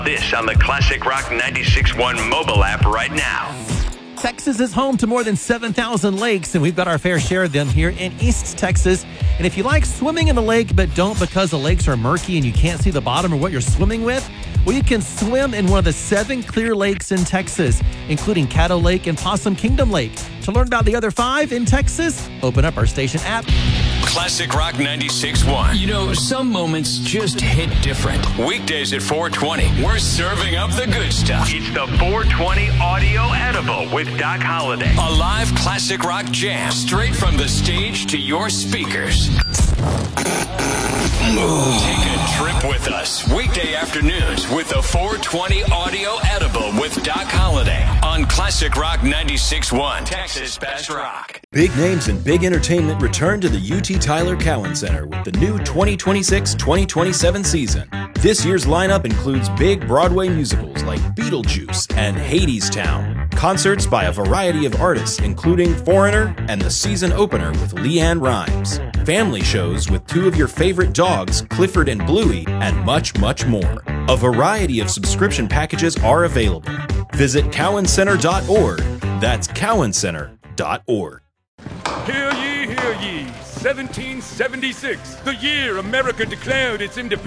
This on the Classic Rock 96.1 mobile app right now. Texas is home to more than 7,000 lakes, and we've got our fair share of them here in East Texas. And if you like swimming in the lake but don't because the lakes are murky and you can't see the bottom or what you're swimming with, well, you can swim in one of the 7 clear lakes in Texas, including Caddo Lake and Possum Kingdom Lake. To learn about the other 5 in Texas, open up our station app. Classic Rock 96.1. You know, some moments just hit different. Weekdays at 4:20. We're serving up the good stuff. It's the 420 Audio Edible with Doc Holliday. A live classic rock jam straight from the stage to your speakers. Take a trip with us. Weekday afternoons with the 420 Audio Edible with Doc Holliday on Classic Rock 96.1. Texas Best Rock. Big names and big entertainment return to the UT Tyler Cowan Center with the new 2026-2027 season. This year's lineup includes big Broadway musicals like Beetlejuice and Hadestown, concerts by a variety of artists including Foreigner and the season opener with LeAnn Rimes, family shows with 2 of your favorite dogs, Clifford and Bluey, and much, much more. A variety of subscription packages are available. Visit cowancenter.org. That's cowancenter.org. Hear ye, 1776, the year America declared its independence.